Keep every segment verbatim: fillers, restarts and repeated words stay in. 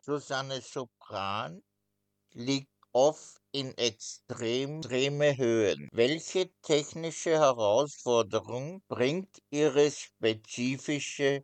Susanne Sopran liegt oft in extrem extreme Höhen. Welche technische Herausforderung bringt Ihre spezifische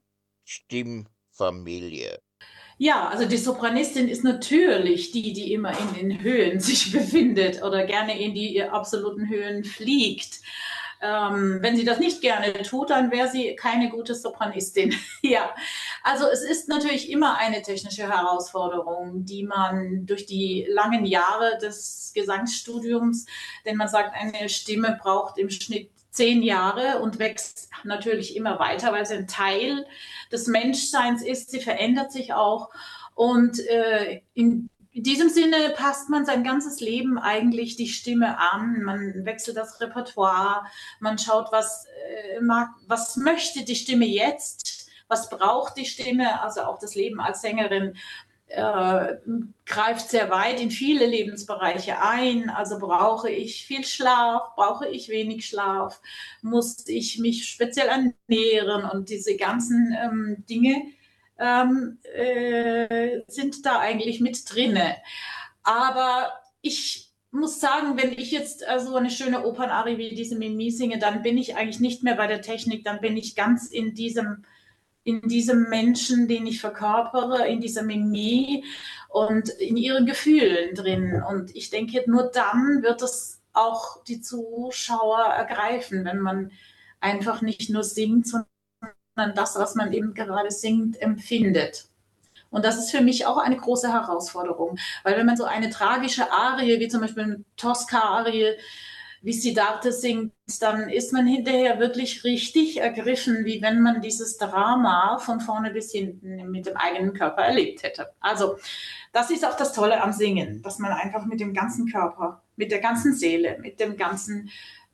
Stimmfamilie? Ja, also die Sopranistin ist natürlich die, die immer in den Höhen sich befindet oder gerne in die absoluten Höhen fliegt. Ähm, wenn sie das nicht gerne tut, dann wäre sie keine gute Sopranistin. Ja, also es ist natürlich immer eine technische Herausforderung, die man durch die langen Jahre des Gesangsstudiums, denn man sagt, eine Stimme braucht im Schnitt zehn Jahre und wächst natürlich immer weiter, weil sie ein Teil des Menschseins ist. Sie verändert sich auch. Und äh, in in diesem Sinne passt man sein ganzes Leben eigentlich die Stimme an. Man wechselt das Repertoire, man schaut, was, äh, mag, was möchte die Stimme jetzt, was braucht die Stimme, also auch das Leben als Sängerin äh, greift sehr weit in viele Lebensbereiche ein. Also brauche ich viel Schlaf, brauche ich wenig Schlaf, muss ich mich speziell ernähren und diese ganzen ähm, Dinge ähm, äh, sind da eigentlich mit drinne. Aber ich muss sagen, wenn ich jetzt so also eine schöne Opernarie wie diese Mimi singe, dann bin ich eigentlich nicht mehr bei der Technik, dann bin ich ganz in diesem in diesem Menschen, den ich verkörpere, in dieser Mimi und in ihren Gefühlen drin. Und ich denke, nur dann wird es auch die Zuschauer ergreifen, wenn man einfach nicht nur singt, sondern das, was man eben gerade singt, empfindet. Und das ist für mich auch eine große Herausforderung, weil wenn man so eine tragische Arie, wie zum Beispiel eine Tosca-Arie, wie Siddhartha singt, dann ist man hinterher wirklich richtig ergriffen, wie wenn man dieses Drama von vorne bis hinten mit dem eigenen Körper erlebt hätte. Also das ist auch das Tolle am Singen, dass man einfach mit dem ganzen Körper, mit der ganzen Seele, mit dem ganzen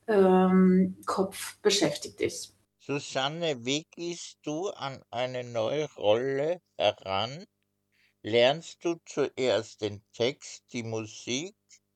ähm, Kopf beschäftigt ist. Susanne, wie gehst du an eine neue Rolle heran? Lernst du zuerst den Text, die Musik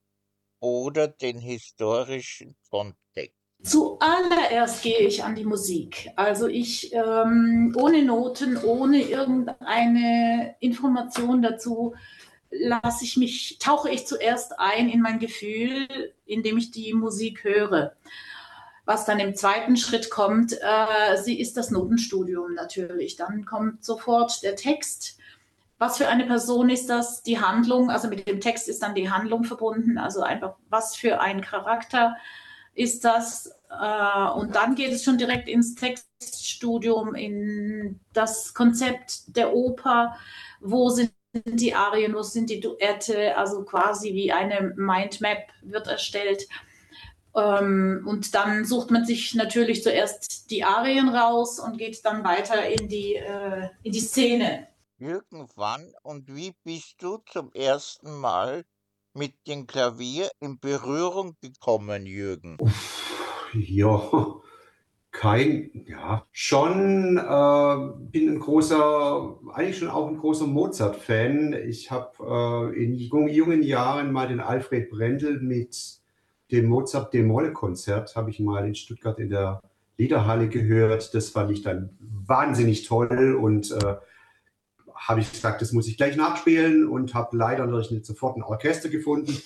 oder den historischen Kontext? Zuallererst gehe ich an die Musik. Also ich ähm, ohne Noten, ohne irgendeine Information dazu, lasse ich mich, tauche ich zuerst ein in mein Gefühl, indem ich die Musik höre. Was dann im zweiten Schritt kommt, äh, sie ist das Notenstudium natürlich. Dann kommt sofort der Text. Was für eine Person ist das? Die Handlung, also mit dem Text ist dann die Handlung verbunden, also einfach, was für ein Charakter ist das? Äh, und dann geht es schon direkt ins Textstudium, in das Konzept der Oper, wo sind die Arien, wo sind die Duette, also quasi wie eine Mindmap wird erstellt. Ähm, und dann sucht man sich natürlich zuerst die Arien raus und geht dann weiter in die, äh, in die Szene. Jürgen, wann und wie bist du zum ersten Mal mit dem Klavier in Berührung gekommen, Jürgen? Uff, ja, kein, ja, schon, äh, bin ein großer, eigentlich schon auch ein großer Mozart-Fan. Ich habe äh, in jungen, jungen Jahren mal den Alfred Brendel mit dem Mozart D-Moll-Konzert, habe ich mal in Stuttgart in der Liederhalle gehört. Das fand ich dann wahnsinnig toll und äh, habe ich gesagt, das muss ich gleich nachspielen und habe leider natürlich nicht sofort ein Orchester gefunden.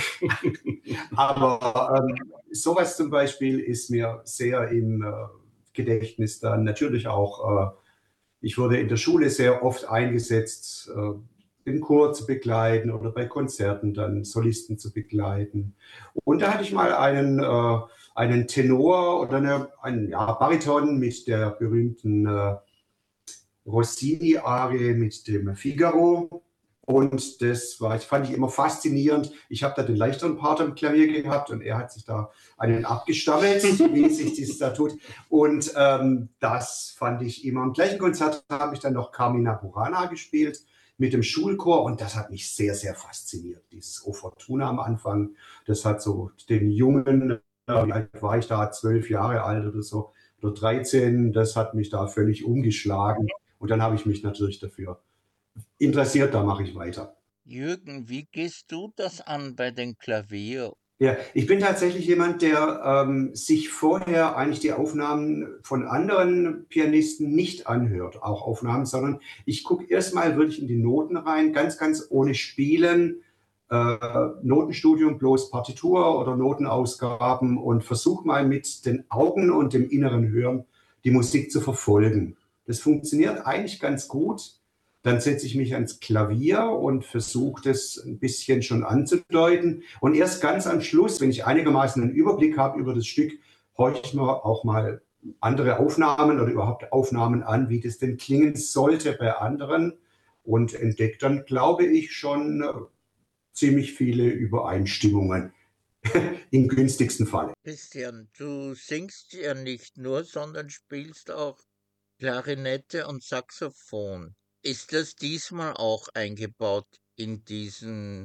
Aber ähm, sowas zum Beispiel ist mir sehr im äh, Gedächtnis dann. Natürlich auch, äh, ich wurde in der Schule sehr oft eingesetzt, äh, den Chor zu begleiten oder bei Konzerten dann Solisten zu begleiten. Und da hatte ich mal einen, äh, einen Tenor oder eine, einen ja, Bariton mit der berühmten äh, Rossini-Arie mit dem Figaro. Und das war, das fand ich immer faszinierend. Ich habe da den leichteren Part am Klavier gehabt und er hat sich da einen abgestammelt, wie sich das da tut. Und ähm, das fand ich immer. Im gleichen Konzert habe ich dann noch Carmina Burana gespielt mit dem Schulchor und das hat mich sehr, sehr fasziniert. Dieses O Fortuna am Anfang, das hat so den jungen, äh, wie alt war ich da, zwölf Jahre alt oder so, oder dreizehn, das hat mich da völlig umgeschlagen. Und dann habe ich mich natürlich dafür interessiert, da mache ich weiter. Jürgen, wie gehst du das an bei dem Klavier? Ja, ich bin tatsächlich jemand, der ähm, sich vorher eigentlich die Aufnahmen von anderen Pianisten nicht anhört, auch Aufnahmen, sondern ich gucke erstmal wirklich in die Noten rein, ganz, ganz ohne Spielen, äh, Notenstudium, bloß Partitur oder Notenausgaben und versuche mal mit den Augen und dem inneren Hören die Musik zu verfolgen. Das funktioniert eigentlich ganz gut. Dann setze ich mich ans Klavier und versuche das ein bisschen schon anzudeuten. Und erst ganz am Schluss, wenn ich einigermaßen einen Überblick habe über das Stück, horche ich mir auch mal andere Aufnahmen oder überhaupt Aufnahmen an, wie das denn klingen sollte bei anderen und entdecke dann, glaube ich, schon äh, ziemlich viele Übereinstimmungen im günstigsten Falle. Christian, du singst ja nicht nur, sondern spielst auch Klarinette und Saxophon. Ist das diesmal auch eingebaut in diesen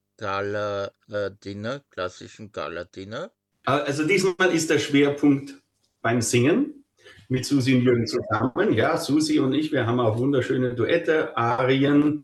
Gala-Dinner, klassischen Gala-Dinner? Also diesmal ist der Schwerpunkt beim Singen mit Susi und Jürgen zusammen. Ja, Susi und ich, wir haben auch wunderschöne Duette, Arien.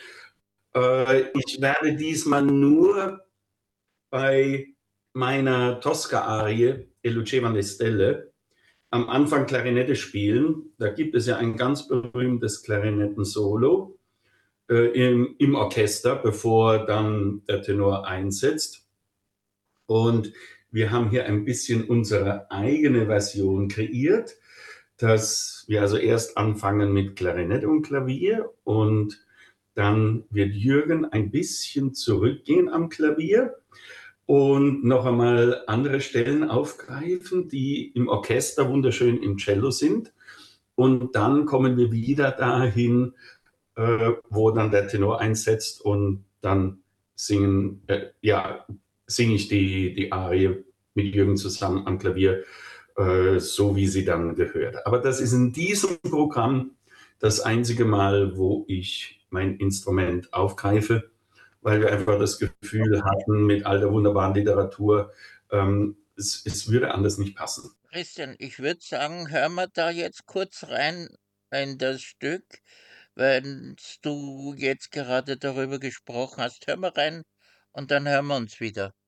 Äh, ich werde diesmal nur bei meiner Tosca-Arie E Luceva le Stelle am Anfang Klarinette spielen. Da gibt es ja ein ganz berühmtes Klarinetten-Solo äh, im, im Orchester, bevor dann der Tenor einsetzt. Und wir haben hier ein bisschen unsere eigene Version kreiert, dass wir also erst anfangen mit Klarinette und Klavier und dann wird Jürgen ein bisschen zurückgehen am Klavier und noch einmal andere Stellen aufgreifen, die im Orchester wunderschön im Cello sind. Und dann kommen wir wieder dahin, äh, wo dann der Tenor einsetzt und dann singen, äh, ja, singe ich die, die Arie mit Jürgen zusammen am Klavier, äh, so wie sie dann gehört. Aber das ist in diesem Programm das einzige Mal, wo ich mein Instrument aufgreife, weil wir einfach das Gefühl hatten, mit all der wunderbaren Literatur, ähm, es, es würde anders nicht passen. Christian, ich würde sagen, hören wir da jetzt kurz rein in das Stück, wenn du jetzt gerade darüber gesprochen hast. Hör mal rein und dann hören wir uns wieder.